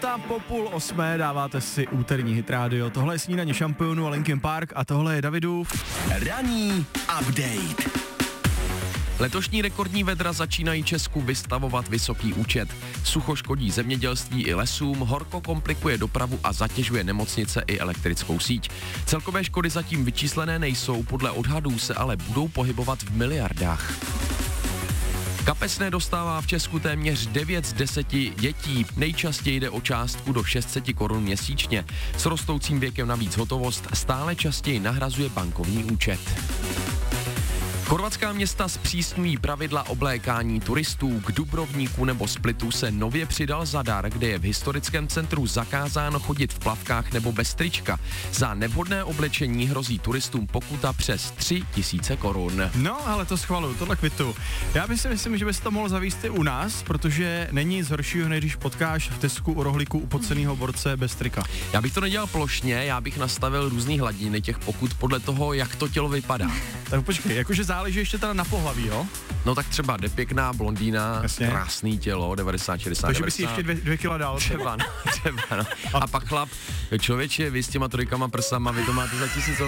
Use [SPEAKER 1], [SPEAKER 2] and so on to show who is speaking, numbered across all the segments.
[SPEAKER 1] 7:30 dáváte si úterní Hit Radio. Tohle je Snídaně šampionů a Linkin Park a tohle je Davidův
[SPEAKER 2] Ranní update. Letošní rekordní vedra začínají Česku vystavovat vysoký účet. Sucho škodí zemědělství i lesům, horko komplikuje dopravu a zatěžuje nemocnice i elektrickou síť. Celkové škody zatím vyčíslené nejsou, podle odhadů se ale budou pohybovat v miliardách. Kapesné dostává v Česku téměř 9 z 10 dětí. Nejčastěji jde o částku do 600 korun měsíčně. S rostoucím věkem navíc hotovost stále častěji nahrazuje bankovní účet. Chorvatská města zpřísňují pravidla oblékání turistů. K Dubrovníku nebo Splitu se nově přidal Zadar, kde je v historickém centru zakázáno chodit v plavkách nebo bez trička. Za nevhodné oblečení hrozí turistům pokuta přes 3 000 korun.
[SPEAKER 1] No, ale to schvaluju, tohle kvitu. Já myslím, že bys to mohl zavíst i u nás, protože není nic horšího, než když potkáš v Tesku u rohlíku upoceného borce bez trika.
[SPEAKER 2] Já bych to nedělal plošně, já bych nastavil různý hladiny těch pokut podle toho, jak to tělo vypadá.
[SPEAKER 1] Tak počkej, jakože záleží ještě teda na pohlaví, jo?
[SPEAKER 2] No tak třeba jde pěkná blondýna,
[SPEAKER 1] jasně,
[SPEAKER 2] krásný tělo, 90, 60,
[SPEAKER 1] takže
[SPEAKER 2] 90.
[SPEAKER 1] by si ještě 2 kila dal.
[SPEAKER 2] Třeba, no. A pak chlap, člověče, vy s těma trojkama prsama, vy to máte za 1000.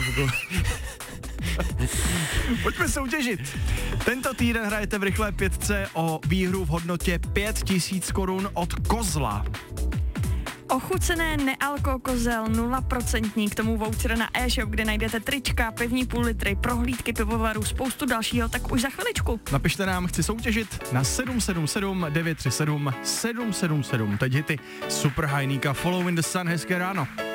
[SPEAKER 1] Pojďme soutěžit. Tento týden hrajete v rychlé pětce o výhru v hodnotě 5000 korun od Kozla.
[SPEAKER 3] Ochucené nealko kozel 0%, k tomu voucher na e-shop, kde najdete trička, pivní půl litry, prohlídky pivovarů, spoustu dalšího, tak už za chviličku.
[SPEAKER 1] Napište nám, chci soutěžit na 777 937 777. Teď hity Super Hajníka, Follow in the Sun, hezké ráno.